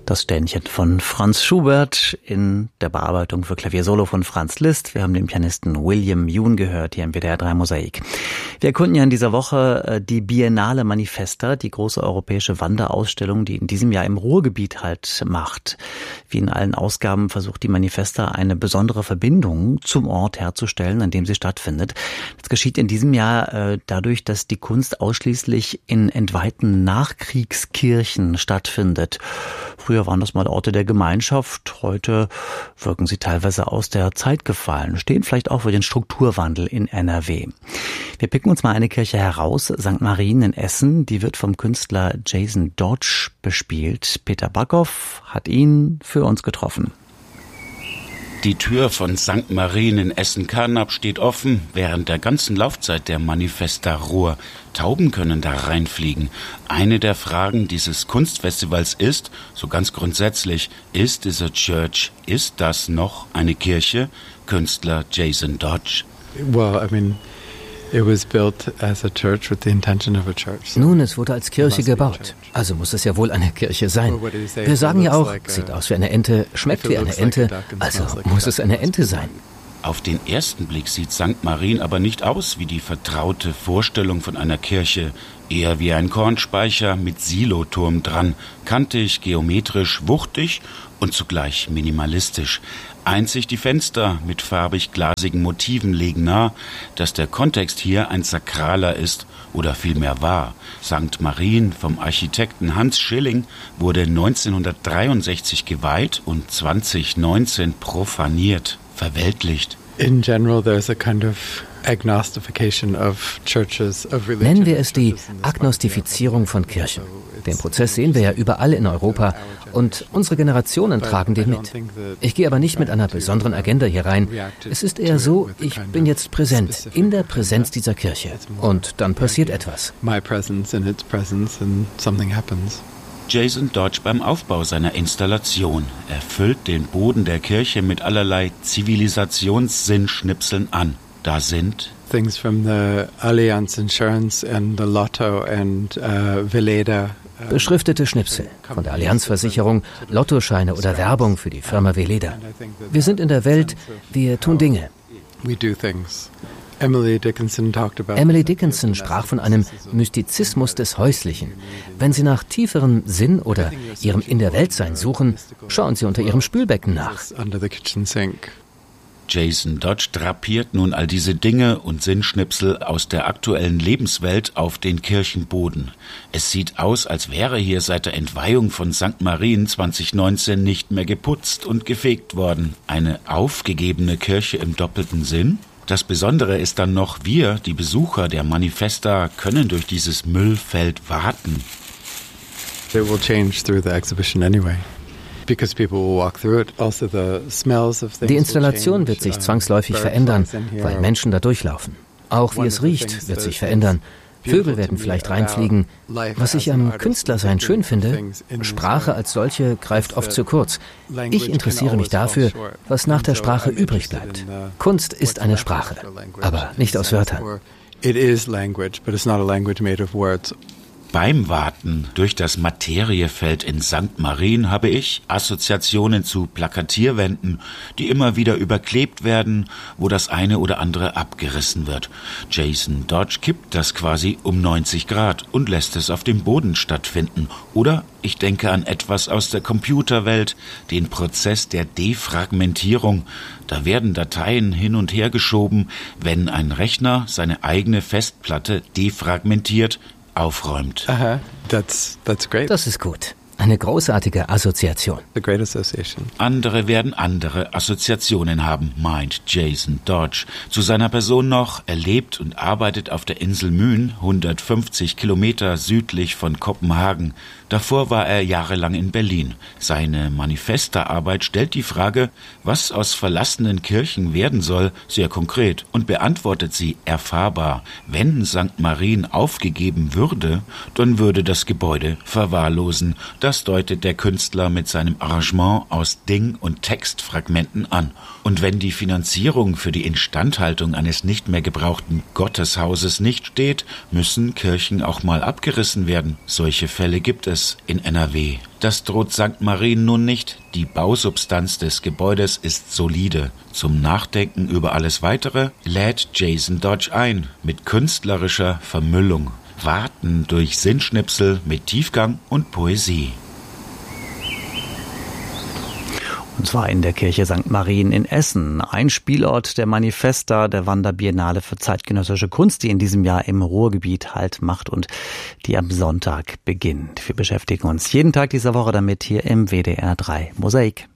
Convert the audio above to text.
Das Ständchen von Franz Schubert in der Bearbeitung für Klaviersolo von Franz Liszt. Wir haben den Pianisten William Yoon gehört hier im WDR 3 Mosaik. Wir erkunden ja in dieser Woche die Biennale Manifesta, die große europäische Wanderausstellung, die in diesem Jahr im Ruhrgebiet halt macht. Wie in allen Ausgaben versucht die Manifesta eine besondere Verbindung zum Ort herzustellen, an dem sie stattfindet. Das geschieht in diesem Jahr dadurch, dass die Kunst ausschließlich in entweihten Nachkriegskirchen stattfindet. Früher waren das mal Orte der Gemeinschaft, heute wirken sie teilweise aus der Zeit gefallen, stehen vielleicht auch für den Strukturwandel in NRW. Wir picken uns mal eine Kirche heraus, St. Marien in Essen, die wird vom Künstler Jason Dodge bespielt. Peter Backhoff hat ihn für uns getroffen. Die Tür von St. Marien in Essen-Karnap steht offen während der ganzen Laufzeit der Manifesta Ruhr. Tauben können da reinfliegen. Eine der Fragen dieses Kunstfestivals ist, so ganz grundsätzlich, ist es a church? Ist das noch eine Kirche? Künstler Jason Dodge. Nun, es wurde als Kirche gebaut, also muss es ja wohl eine Kirche sein. Wir sagen ja auch, sieht aus wie eine Ente, schmeckt wie eine Ente, also muss es eine Ente sein. Auf den ersten Blick sieht St. Marien aber nicht aus wie die vertraute Vorstellung von einer Kirche, eher wie ein Kornspeicher mit Siloturm dran, kantig, geometrisch, wuchtig und zugleich minimalistisch. Einzig die Fenster mit farbig-glasigen Motiven legen nahe, dass der Kontext hier ein sakraler ist oder vielmehr war. St. Marien vom Architekten Hans Schilling wurde 1963 geweiht und 2019 profaniert, verweltlicht. In general, there's a kind of agnostification of churches, of religion. Nennen wir es die Agnostifizierung von Kirchen. Den Prozess sehen wir ja überall in Europa und unsere Generationen tragen den mit. Ich gehe aber nicht mit einer besonderen Agenda hier rein. Es ist eher so, ich bin jetzt präsent, in der Präsenz dieser Kirche. Und dann passiert etwas. My presence in its presence and something happens. Jason Dodge beim Aufbau seiner Installation. Er füllt den Boden der Kirche mit allerlei Zivilisationssinnschnipseln an. Da sind things from the Allianz Insurance and the Lotto and Veleda. Beschriftete Schnipsel von der Allianzversicherung, Lottoscheine oder Werbung für die Firma Veleda. Wir sind in der Welt, wir tun Dinge. We do things. Emily Dickinson sprach von einem Mystizismus des Häuslichen. Wenn Sie nach tieferem Sinn oder Ihrem In-der-Welt-Sein suchen, schauen Sie unter Ihrem Spülbecken nach. Jason Dodge drapiert nun all diese Dinge und Sinnschnipsel aus der aktuellen Lebenswelt auf den Kirchenboden. Es sieht aus, als wäre hier seit der Entweihung von St. Marien 2019 nicht mehr geputzt und gefegt worden. Eine aufgegebene Kirche im doppelten Sinn? Das Besondere ist dann noch, wir, die Besucher der Manifesta, können durch dieses Müllfeld warten. It will change through the exhibition anyway. Die Installation wird sich zwangsläufig verändern, weil Menschen da durchlaufen. Auch wie es riecht, wird sich verändern. Vögel werden vielleicht reinfliegen. Was ich am Künstlersein schön finde, Sprache als solche greift oft zu kurz. Ich interessiere mich dafür, was nach der Sprache übrig bleibt. Kunst ist eine Sprache, aber nicht aus Wörtern. It is language, but it's not a language made of words. Beim Warten durch das Materiefeld in St. Marien habe ich Assoziationen zu Plakatierwänden, die immer wieder überklebt werden, wo das eine oder andere abgerissen wird. Jason Dodge kippt das quasi um 90 Grad und lässt es auf dem Boden stattfinden. Oder ich denke an etwas aus der Computerwelt, den Prozess der Defragmentierung. Da werden Dateien hin und her geschoben, wenn ein Rechner seine eigene Festplatte defragmentiert, aufräumt. That's great. Das ist gut. Eine großartige Assoziation. A great association. Andere werden andere Assoziationen haben, meint Jason Dodge. Zu seiner Person noch, er lebt und arbeitet auf der Insel Mün, 150 Kilometer südlich von Kopenhagen. Davor war er jahrelang in Berlin. Seine Manifesta-Arbeit stellt die Frage, was aus verlassenen Kirchen werden soll, sehr konkret und beantwortet sie erfahrbar. Wenn St. Marien aufgegeben würde, dann würde das Gebäude verwahrlosen. Da Das deutet der Künstler mit seinem Arrangement aus Ding- und Textfragmenten an. Und wenn die Finanzierung für die Instandhaltung eines nicht mehr gebrauchten Gotteshauses nicht steht, müssen Kirchen auch mal abgerissen werden. Solche Fälle gibt es in NRW. Das droht St. Marien nun nicht. Die Bausubstanz des Gebäudes ist solide. Zum Nachdenken über alles Weitere lädt Jason Dodge ein mit künstlerischer Vermüllung. Warten durch Sinnschnipsel mit Tiefgang und Poesie. Und zwar in der Kirche St. Marien in Essen, ein Spielort der Manifesta der Wanderbiennale für zeitgenössische Kunst, die in diesem Jahr im Ruhrgebiet Halt macht und die am Sonntag beginnt. Wir beschäftigen uns jeden Tag dieser Woche damit hier im WDR 3 Mosaik.